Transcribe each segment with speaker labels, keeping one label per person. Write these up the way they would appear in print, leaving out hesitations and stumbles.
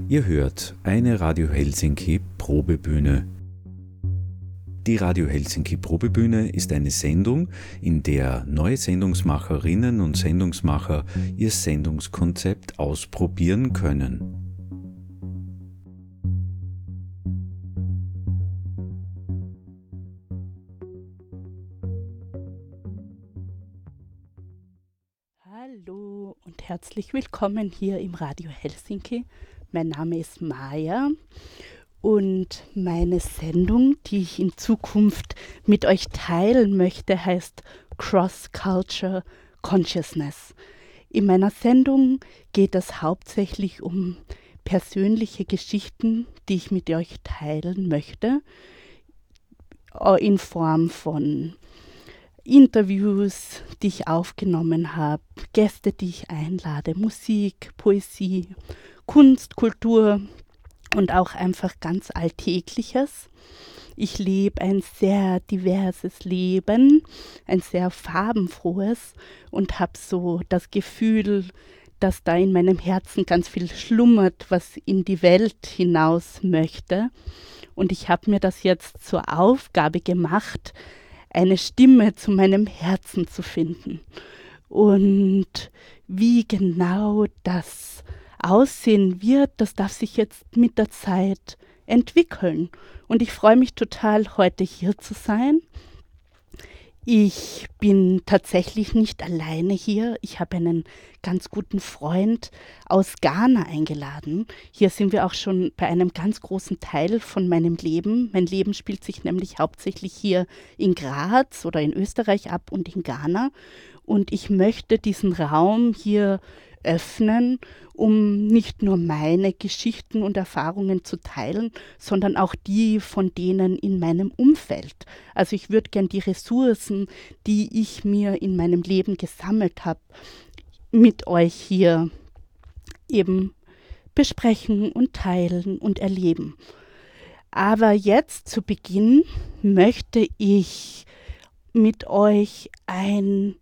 Speaker 1: Ihr hört eine Radio Helsinki Probebühne. Die Radio Helsinki Probebühne ist eine Sendung, in der neue Sendungsmacherinnen und Sendungsmacher ihr Sendungskonzept ausprobieren können.
Speaker 2: Hallo und herzlich willkommen hier im Radio Helsinki. Mein Name ist Maja und meine Sendung, die ich in Zukunft mit euch teilen möchte, heißt Cross-Culture Consciousness. In meiner Sendung geht es hauptsächlich um persönliche Geschichten, die ich mit euch teilen möchte, in Form von Interviews, die ich aufgenommen habe, Gäste, die ich einlade, Musik, Poesie, Kunst, Kultur und auch einfach ganz Alltägliches. Ich lebe ein sehr diverses Leben, ein sehr farbenfrohes und habe so das Gefühl, dass da in meinem Herzen ganz viel schlummert, was in die Welt hinaus möchte. Und ich habe mir das jetzt zur Aufgabe gemacht, eine Stimme zu meinem Herzen zu finden. Und wie genau das aussehen wird, das darf sich jetzt mit der Zeit entwickeln. Und ich freue mich total, heute hier zu sein. Ich bin tatsächlich nicht alleine hier. Ich habe einen ganz guten Freund aus Ghana eingeladen. Hier sind wir auch schon bei einem ganz großen Teil von meinem Leben. Mein Leben spielt sich nämlich hauptsächlich hier in Graz oder in Österreich ab und in Ghana. Und ich möchte diesen Raum hier öffnen, um nicht nur meine Geschichten und Erfahrungen zu teilen, sondern auch die von denen in meinem Umfeld. Also ich würde gern die Ressourcen, die ich mir in meinem Leben gesammelt habe, mit euch hier eben besprechen und teilen und erleben. Aber jetzt zu Beginn möchte ich mit euch ein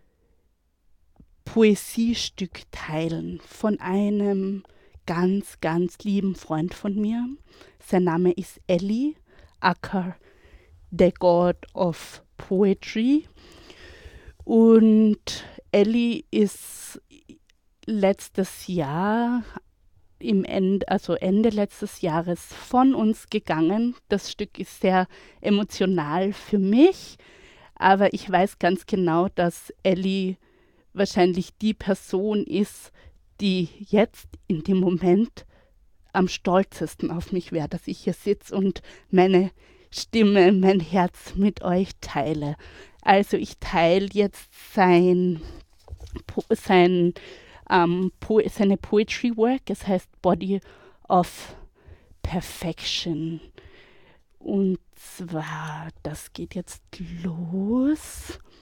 Speaker 2: Poesiestück teilen von einem ganz, ganz lieben Freund von mir. Sein Name ist Eli, aka the God of Poetry. Und Eli ist letztes Jahr, Ende letztes Jahres von uns gegangen. Das Stück ist sehr emotional für mich, aber ich weiß ganz genau, dass Eli wahrscheinlich die Person ist, die jetzt in dem Moment am stolzesten auf mich wäre, dass ich hier sitze und meine Stimme, mein Herz mit euch teile. Also ich teile jetzt seine Poetry Work, es heißt Body of Perfection. Und zwar, das geht jetzt los.